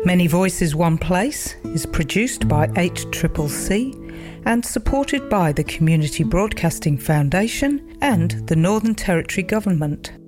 Many Voices One Place is produced by 8CCC and supported by the Community Broadcasting Foundation and the Northern Territory Government.